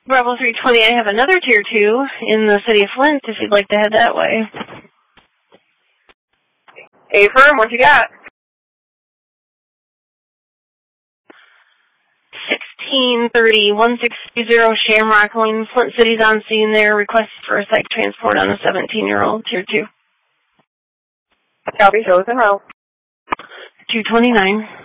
Bravo 320, I have another Tier 2 in the city of Flint if you'd like to head that way. Affirm, what you got? 1630, 1630 Shamrock Lane, Flint City's on scene there. Request for a psych transport on a 17-year-old, Tier 2. Copy, show us en route. 229.